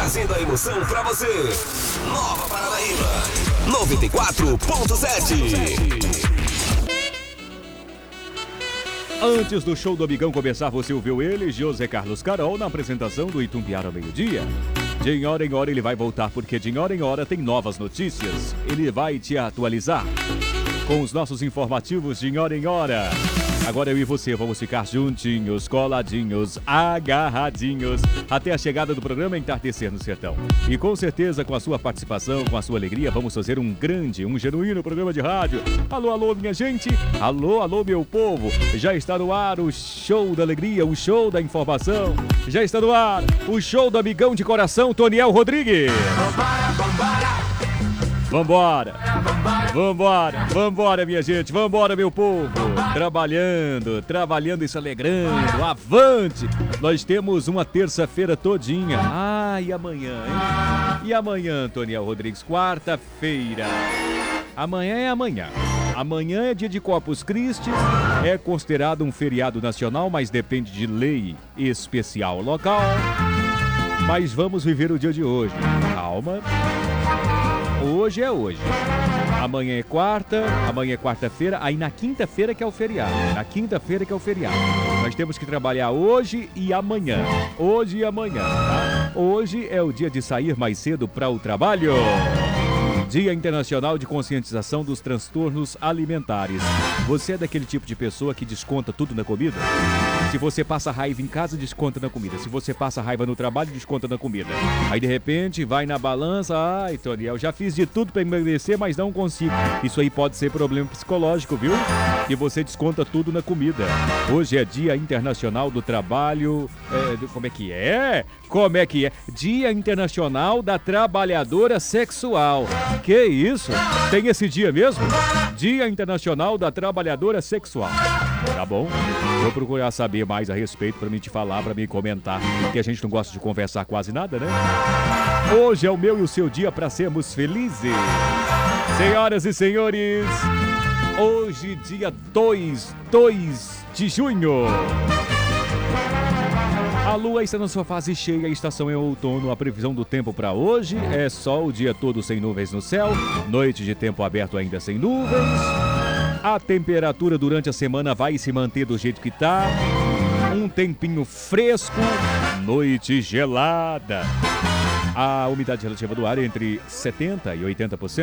trazendo a emoção pra você. Nova Paranaíba 94.7. Antes do show do Amigão começar, você ouviu ele, José Carlos Carol, na apresentação do Itumbiara ao meio-dia. De hora em hora ele vai voltar, porque de hora em hora tem novas notícias. Ele vai te atualizar com os nossos informativos de hora em hora. Agora eu e você vamos ficar juntinhos, coladinhos, agarradinhos, até a chegada do programa Entardecer no Sertão. E com certeza, com a sua participação, com a sua alegria, vamos fazer um genuíno programa de rádio. Alô, alô, minha gente. Alô, alô, meu povo. Já está no ar o show da alegria, o show da informação. Já está no ar o show do amigão de coração, Toniel Rodrigues. Vambora, vambora, vambora, minha gente, vambora, meu povo. Trabalhando e se alegrando, avante. Nós temos uma terça-feira todinha. E amanhã, hein? E amanhã, Toniel Rodrigues, quarta-feira. Amanhã é amanhã. Amanhã é dia de Corpus Christi, é considerado um feriado nacional, mas depende de lei especial local. Mas vamos viver o dia de hoje. Calma. Hoje é hoje. Amanhã é quarta-feira, aí na quinta-feira que é o feriado. Nós temos que trabalhar hoje e amanhã. Tá? Hoje é o dia de sair mais cedo para o trabalho. Dia Internacional de Conscientização dos Transtornos Alimentares. Você é daquele tipo de pessoa que desconta tudo na comida? Se você passa raiva em casa, desconta na comida. Se você passa raiva no trabalho, desconta na comida. Aí de repente vai na balança, Toniel, já fiz de tudo para emagrecer, mas não consigo. Isso aí pode ser problema psicológico, viu? E você desconta tudo na comida. Hoje é Dia Internacional do Trabalho... Como é que é? Dia Internacional da Trabalhadora Sexual. Que isso? Tem esse dia mesmo? Dia Internacional da Trabalhadora Sexual. Tá bom? Vou procurar saber mais a respeito para mim te falar, para mim comentar, que a gente não gosta de conversar quase nada, né? Hoje é o meu e o seu dia para sermos felizes. Senhoras e senhores, hoje dia 2 de junho. A lua está na sua fase cheia, a estação é outono. A previsão do tempo para hoje é sol o dia todo sem nuvens no céu, noite de tempo aberto ainda sem nuvens. A temperatura durante a semana vai se manter do jeito que tá. Um tempinho fresco, noite gelada. A umidade relativa do ar é entre 70% e 80%.